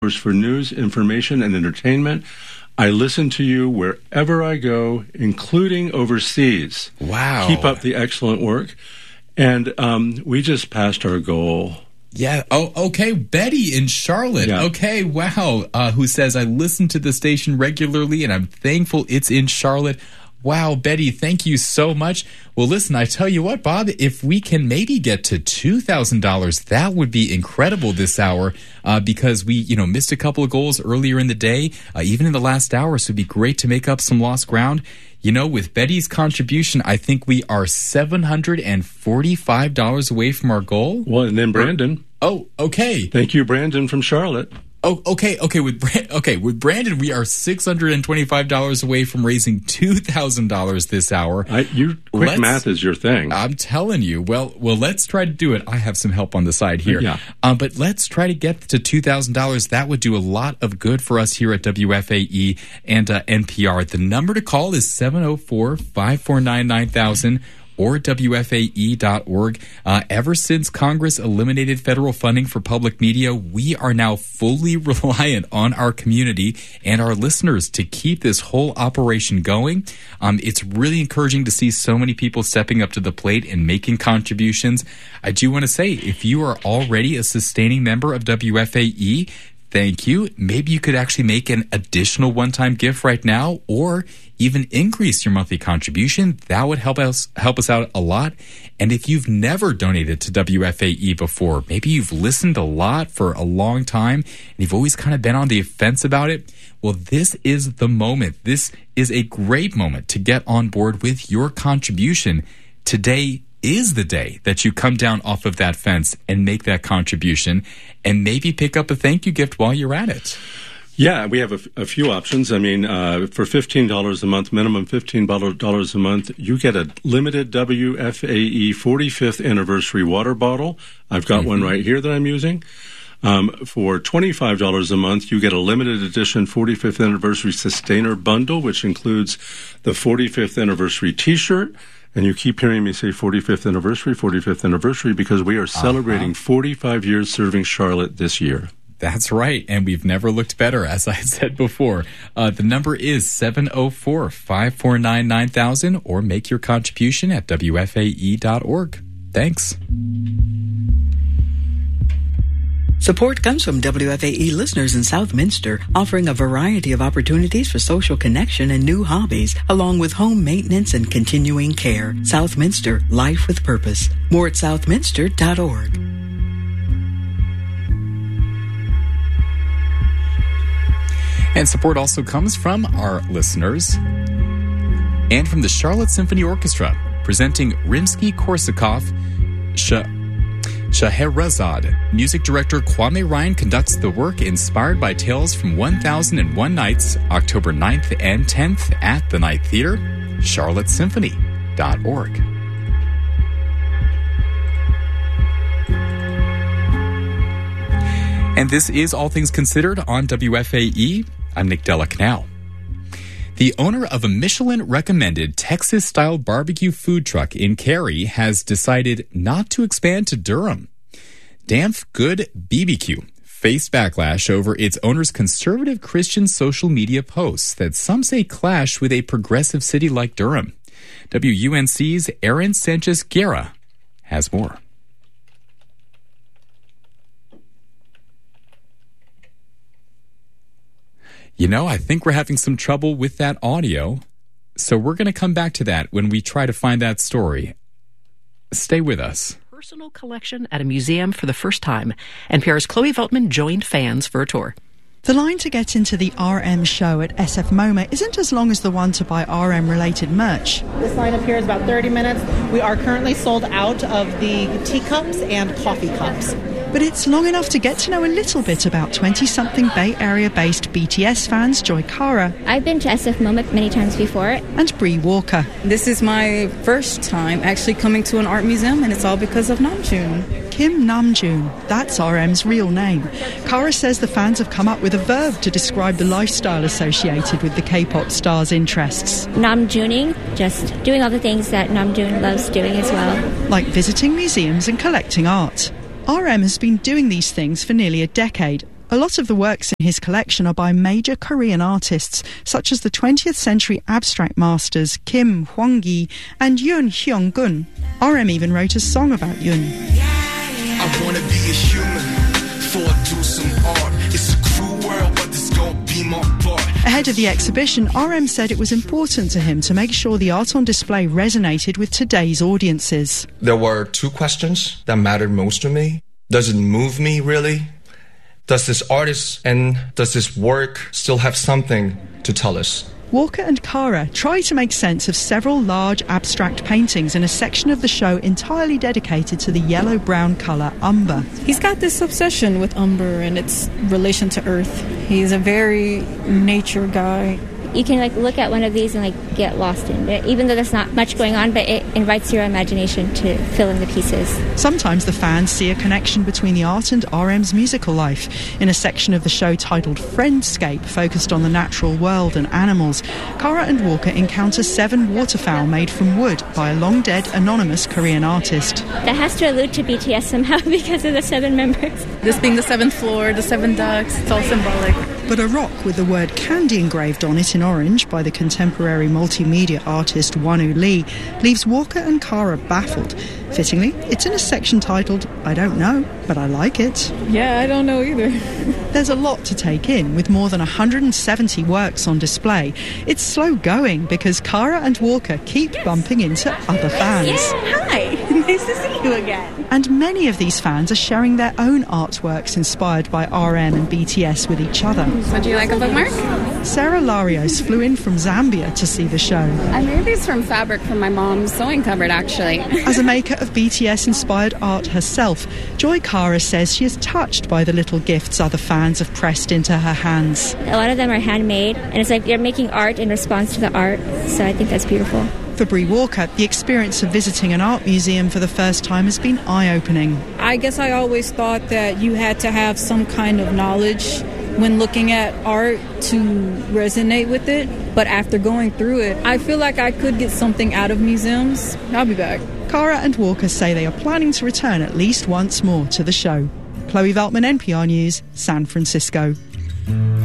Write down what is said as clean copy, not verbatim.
for news, information, and entertainment. I listen to you wherever I go, including overseas. Wow. Keep up the excellent work. And we just passed our goal. Yeah. Oh, okay. Betty in Charlotte. Yeah. Okay. Wow. Who says, I listen to the station regularly and I'm thankful it's in Charlotte. Wow, Betty, thank you so much. Well, listen, I tell you what, Bob, if we can maybe get to $2,000, that would be incredible this hour because we, missed a couple of goals earlier in the day, even in the last hour. So it'd be great to make up some lost ground. With Betty's contribution, I think we are $745 away from our goal. Well, and then Brandon. Oh, okay. Thank you, Brandon from Charlotte. Oh, okay. With Brandon, we are $625 away from raising $2,000 this hour. Quick math is your thing. I'm telling you. Well, let's try to do it. I have some help on the side here. Yeah. But let's try to get to $2,000. That would do a lot of good for us here at WFAE and NPR. The number to call is 704-549-9000. Or WFAE.org. Ever since Congress eliminated federal funding for public media, we are now fully reliant on our community and our listeners to keep this whole operation going. It's really encouraging to see so many people stepping up to the plate and making contributions. I do want to say, if you are already a sustaining member of WFAE, thank you. Maybe you could actually make an additional one-time gift right now or even increase your monthly contribution. That would help us out a lot. And if you've never donated to WFAE before, maybe you've listened a lot for a long time and you've always kind of been on the fence about it, well, this is the moment. This is a great moment to get on board with your contribution. Today is the day that you come down off of that fence and make that contribution and maybe pick up a thank you gift while you're at it. Yeah, we have a few options. I mean, for $15 a month, minimum $15 a month, you get a limited WFAE 45th anniversary water bottle. I've got one right here that I'm using. For $25 a month, you get a limited edition 45th anniversary sustainer bundle, which includes the 45th anniversary T-shirt. And you keep hearing me say 45th anniversary, because we are celebrating 45 years serving Charlotte this year. That's right, and we've never looked better, as I said before. The number is 704-549-9000, or make your contribution at WFAE.org. Thanks. Support comes from WFAE listeners in Southminster, offering a variety of opportunities for social connection and new hobbies, along with home maintenance and continuing care. Southminster, life with purpose. More at southminster.org. And support also comes from our listeners and from the Charlotte Symphony Orchestra, presenting Rimsky-Korsakov, Scheherazade. Music director Kwame Ryan conducts the work inspired by tales from 1001 Nights, October 9th and 10th at the Night Theater, charlottesymphony.org. And this is All Things Considered on WFAE. I'm Nick Della Canal. The owner of a Michelin-recommended Texas-style barbecue food truck in Cary has decided not to expand to Durham. Damn Good BBQ faced backlash over its owner's conservative Christian social media posts that some say clash with a progressive city like Durham. WUNC's Aaron Sanchez-Guerra has more. I think we're having some trouble with that audio, so we're going to come back to that when we try to find that story. Stay with us. Personal collection at a museum for the first time. NPR's Chloe Veltman joined fans for a tour. The line to get into the RM show at SF MoMA isn't as long as the one to buy RM-related merch. This line up here is about 30 minutes. We are currently sold out of the teacups and coffee cups. But it's long enough to get to know a little bit about 20-something Bay Area-based BTS fans Joy Cara. I've been to SF MoMA many times before. And Bree Walker. This is my first time actually coming to an art museum, and it's all because of Namjoon. Kim Namjoon, that's RM's real name. Cara says the fans have come up with a verb to describe the lifestyle associated with the K-pop star's interests. Namjooning, just doing all the things that Namjoon loves doing as well. Like visiting museums and collecting art. RM has been doing these things for nearly a decade, A lot of the works in his collection are by major Korean artists, such as the 20th century abstract masters Kim Hwang-gi and Yoon Hyung-gun. RM even wrote a song about Yoon. I wanna be a human, before I do some art. It's a cruel world, but this gon' be my part. Ahead of the exhibition, RM said it was important to him to make sure the art on display resonated with today's audiences. There were two questions that mattered most to me. Does it move me, really? Does this artist and does this work still have something to tell us? Walker and Kara try to make sense of several large abstract paintings in a section of the show entirely dedicated to the yellow-brown colour umber. He's got this obsession with umber and its relation to earth. He's a very nature guy. You can look at one of these and get lost in it, even though there's not much going on, but it invites your imagination to fill in the pieces. Sometimes the fans see a connection between the art and RM's musical life. In a section of the show titled Friendscape, focused on the natural world and animals, Kara and Walker encounter 7 waterfowl made from wood by a long-dead anonymous Korean artist. That has to allude to BTS somehow because of the 7 members. This being the 7th floor, the 7 ducks, it's all symbolic. But a rock with the word candy engraved on it in orange by the contemporary multimedia artist Wonu Lee leaves Walker and Kara baffled. Fittingly, it's in a section titled, I don't know, but I like it. Yeah, I don't know either. There's a lot to take in, with more than 170 works on display. It's slow going because Kara and Walker keep bumping into other fans. Yeah, hi, nice to see you again. And many of these fans are sharing their own artworks inspired by RM and BTS with each other. So do you like a bookmark? Sarah Larios flew in from Zambia to see the show. I made these from fabric from my mom's sewing cupboard, actually. As a maker of BTS-inspired art herself, Joy Kara says she is touched by the little gifts other fans have pressed into her hands. A lot of them are handmade, and it's like you're making art in response to the art, so I think that's beautiful. For Bree Walker, the experience of visiting an art museum for the first time has been eye-opening. I guess I always thought that you had to have some kind of knowledge when looking at art to resonate with it. But after going through it, I feel like I could get something out of museums. I'll be back. Kara and Walker say they are planning to return at least once more to the show. Chloe Veltman, NPR News, San Francisco.